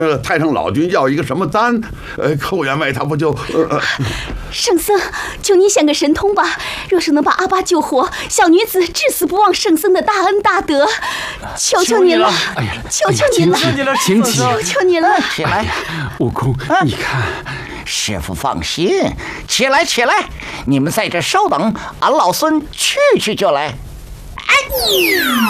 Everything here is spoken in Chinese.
太上老君要一个什么丹？寇员外他不就…… 圣僧，求你显个神通吧！若是能把阿巴救活，小女子至死不忘圣僧的大恩大德。求求您了！ 哎呀， 求求您了！ 请起！ 求求您了！ 起来， 悟空，你看， 师傅放心，起来起来，你们在这稍等，俺老孙去就来。哎。